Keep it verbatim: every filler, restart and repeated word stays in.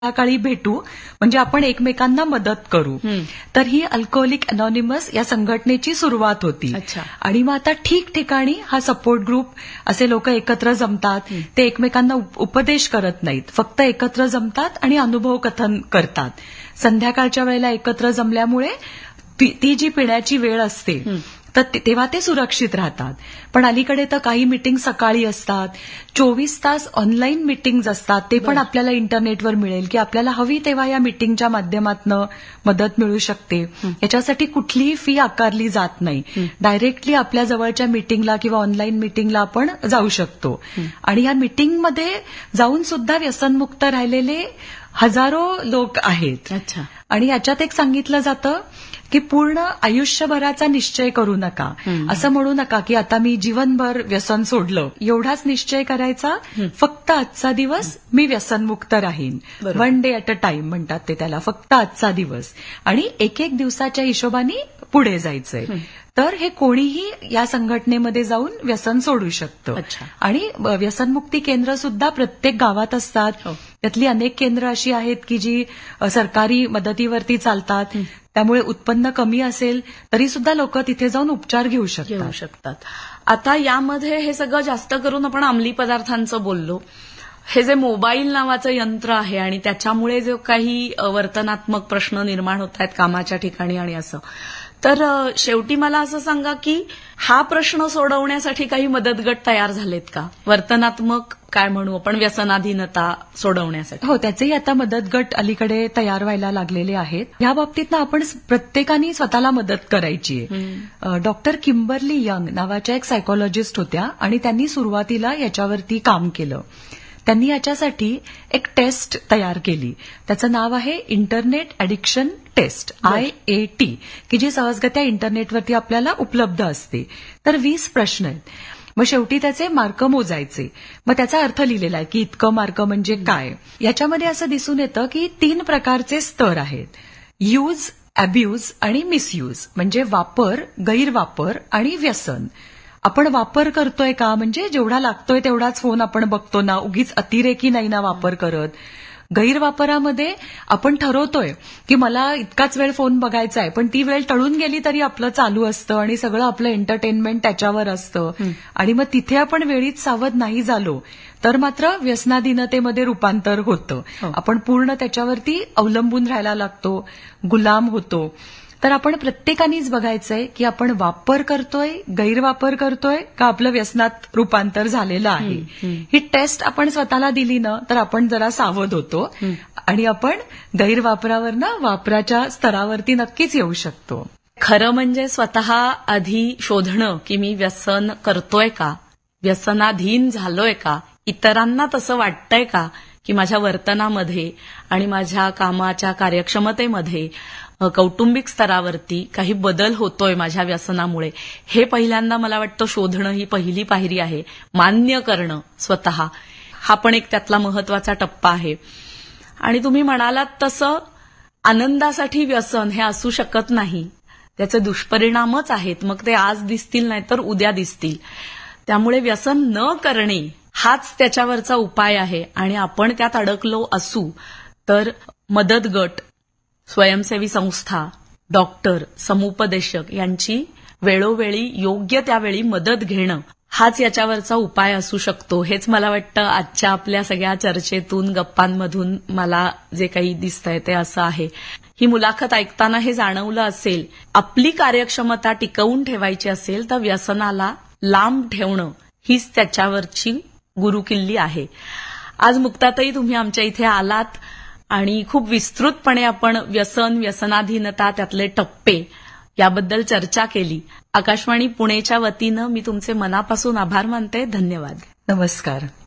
संध्याकाळी भेटू म्हणजे आपण एकमेकांना मदत करू. तर ही अल्कोहोलिक अनॉनिमस या संघटनेची सुरुवात होती. अच्छा. आणि मग आता ठिकठिकाणी हा सपोर्ट ग्रुप असे लोक एकत्र जमतात. ते एकमेकांना उप- उपदेश करत नाहीत, फक्त एकत्र जमतात आणि अनुभव कथन करतात. संध्याकाळच्या वेळेला एकत्र जमल्यामुळे ती ती जी पिण्याची वेळ असते तर ते- तेव्हा ते सुरक्षित राहतात. पण अलीकडे तर काही मीटिंग सकाळी असतात, चोवीस तास ऑनलाईन मीटिंग्ज असतात. ते पण आपल्याला इंटरनेटवर मिळेल की आपल्याला हवी तेव्हा या मीटिंगच्या माध्यमातून मदत मिळू शकते. याच्यासाठी कुठलीही फी आकारली जात नाही. डायरेक्टली आपल्या जवळच्या मीटिंगला किंवा ऑनलाईन मीटिंगला आपण जाऊ शकतो. आणि या मीटिंगमध्ये जाऊन सुद्धा व्यसनमुक्त राहिलेले हजारो लोक आहेत. अच्छा. आणि याच्यात एक सांगितलं जातं की पूर्ण आयुष्यभराचा निश्चय करू नका. असं म्हणू नका की आता मी जीवनभर व्यसन सोडलं, एवढाच निश्चय करायचा. फक्त आजचा दिवस मी व्यसनमुक्त राहीन. बरोबर. One day at a time म्हणतात ते त्याला. फक्त आजचा दिवस आणि एक एक दिवसाच्या हिशोबाने पुढे जायचंय. तर हे कोणीही या संघटनेमध्ये जाऊन व्यसन सोडू शकतं. अच्छा. आणि व्यसनमुक्ती केंद्र सुद्धा प्रत्येक गावात असतात. हो. त्यातली अनेक केंद्र अशी आहेत की जी अ, सरकारी मदतीवरती चालतात. त्यामुळे उत्पन्न कमी असेल तरी सुद्धा लोक तिथे जाऊन उपचार घेऊ घेऊ शकतात. शकतात. आता यामध्ये हे सगळं जास्त करून आपण अंमली पदार्थांचं बोललो. हे जे मोबाईल नावाचं यंत्र आहे आणि त्याच्यामुळे जो काही अ, वर्तनात्मक प्रश्न निर्माण होत आहेत कामाच्या ठिकाणी आणि असं, तर अ, शेवटी मला असं सांगा की हा प्रश्न सोडवण्यासाठी काही मदत गट तयार झालेत का? वर्तनात्मक काय म्हणू आपण, व्यसनाधीनता सोडवण्यासाठी. हो, त्याचेही आता मदत गट अलीकडे तयार व्हायला लागलेले आहेत. या बाबतीत ना आपण प्रत्येकाने स्वतःला मदत करायची आहे. डॉक्टर किंबर्ली यंग नावाच्या एक सायकोलॉजिस्ट होत्या आणि त्यांनी सुरुवातीला याच्यावरती काम केलं. त्यांनी याच्यासाठी एक टेस्ट तयार केली. त्याचं नाव आहे internet addiction taste, I A T, की जी सहजगत्या इंटरनेटवरती आपल्याला उपलब्ध असते. तर वीस प्रश्न आहेत. मग शेवटी त्याचे मार्क मोजायचे. मग त्याचा अर्थ लिहिलेला आहे की इतकं मार्क म्हणजे काय. याच्यामध्ये असं दिसून येतं की तीन प्रकारचे स्तर आहेत: यूज, अब्यूज आणि मिसयूज. म्हणजे वापर, गैरवापर आणि व्यसन. आपण वापर करतोय का, म्हणजे जेवढा लागतोय तेवढाच फोन आपण बघतो ना, उगीच अतिरेकी नाही ना वापर करत. गैरवापरामध्ये आपण ठरवतोय की मला इतकाच वेळ फोन बघायचा आहे, पण ती वेळ टळून गेली तरी आपलं चालू असतं आणि सगळं आपलं एंटरटेनमेंट त्याच्यावर असतं. आणि मग तिथे आपण वेळीच सावध नाही झालो तर मात्र व्यसनाधीनतेमध्ये रूपांतर होतं. आपण पूर्ण त्याच्यावरती अवलंबून राहायला लागतो, गुलाम होतो. तर आपण प्रत्येकानेच बघायचंय की आपण वापर करतोय, गैरवापर करतोय का आपलं व्यसनात रूपांतर झालेलं आहे. ही टेस्ट आपण स्वतःला दिली ना तर आपण जरा सावध होतो आणि आपण गैरवापरावरनं वापराच्या स्तरावरती नक्कीच येऊ शकतो. खरं म्हणजे स्वतः आधी शोधणं की मी व्यसन करतोय का, व्यसनाधीन झालोय का, इतरांना तसं वाटतंय का की माझ्या वर्तनामध्ये आणि माझ्या कामाच्या कार्यक्षमतेमध्ये, कौटुंबिक स्तरावरती काही बदल होतोय माझ्या व्यसनामुळे, हे पहिल्यांदा मला वाटतं शोधणं ही पहिली पायरी आहे. मान्य करणं स्वतः, हा पण एक त्यातला महत्वाचा टप्पा आहे. आणि तुम्ही म्हणालात तसं आनंदासाठी व्यसन हे असू शकत नाही. त्याचे दुष्परिणामच आहेत. मग ते आज दिसतील नाही तर उद्या दिसतील. त्यामुळे व्यसन न करणे हाच त्याच्यावरचा उपाय आहे. आणि आपण त्यात अडकलो असू तर मदत गट, स्वयंसेवी संस्था, डॉक्टर, समुपदेशक यांची वेळोवेळी योग्य त्यावेळी मदत घेणं हाच याच्यावरचा उपाय असू शकतो. हेच मला वाटतं आजच्या आपल्या सगळ्या चर्चेतून, गप्पांमधून मला जे काही दिसतंय ते असं आहे. ही मुलाखत ऐकताना हे जाणवलं असेल, आपली कार्यक्षमता टिकवून ठेवायची असेल तर व्यसनाला लांब ठेवणं हीच त्याच्यावरची गुरुकिल्ली आहे. आज मुक्ताताई तुम्ही आमच्या इथे आलात आणि खूप विस्तृतपणे आपण व्यसन, व्यसनाधीनता, त्यातले टप्पे याबद्दल चर्चा केली. आकाशवाणी पुणेच्या वतीनं मी तुमचे मनापासून आभार मानते. धन्यवाद. नमस्कार.